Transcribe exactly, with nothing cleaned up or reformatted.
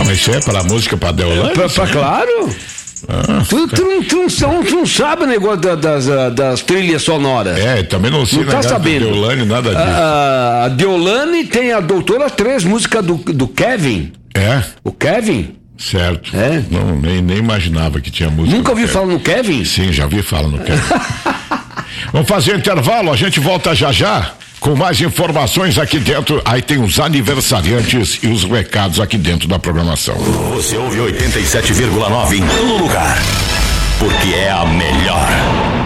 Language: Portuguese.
mas isso é para a música para Deolane? Pra, pra, claro. Ah, tu, tu, tu, tu, tu não sabe o negócio da, das, das trilhas sonoras. É, também não sei. Não tá sabendo. Deolane, nada disso. A, a Deolane tem a Doutora Três, música do, do Kevin. É? O Kevin? Certo. É? Não, nem, nem imaginava que tinha música. Nunca ouviu falar no Kevin? Sim, já ouvi falar no Kevin. Vamos fazer um intervalo, a gente volta já já com mais informações aqui dentro. Aí tem os aniversariantes e os recados aqui dentro da programação. Você ouve oitenta e sete vírgula nove em todo lugar, porque é a melhor.